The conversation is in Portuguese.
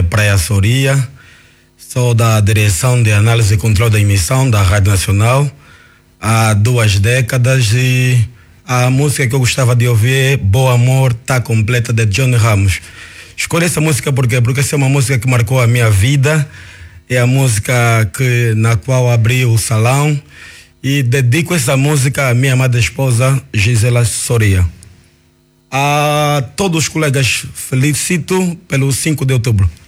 Praia Soria, sou da Direção de Análise e Controle da Emissão da Rádio Nacional há 2 décadas e a música que eu gostava de ouvir é Boa Amor Tá Completa, de Johnny Ramos. Escolhi essa música porque essa é uma música que marcou a minha vida, é a música na qual abri o salão e dedico essa música à minha amada esposa Gisela Soria. A todos os colegas felicito pelo 5 de outubro.